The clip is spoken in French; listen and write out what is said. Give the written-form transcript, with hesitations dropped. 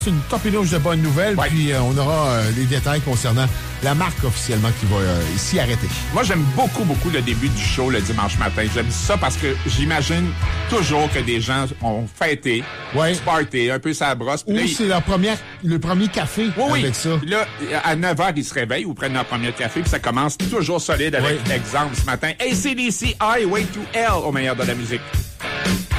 C'est une torpédouche de bonnes nouvelles, puis on aura les détails concernant la marque officiellement qui va s'y arrêter. Moi, j'aime beaucoup, beaucoup le début du show le dimanche matin. J'aime ça parce que j'imagine toujours que des gens ont fêté, party, un peu sa brosse. Ou c'est le premier café avec ça. Puis là, à 9h, ils se réveillent ou prennent leur premier café, puis ça commence toujours solide avec exemple ce matin. AC/DC, Highway to Hell au meilleur de la musique.